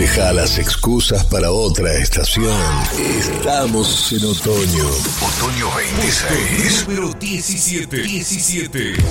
Deja las excusas para otra estación. Estamos en otoño. Otoño 26. Número 17.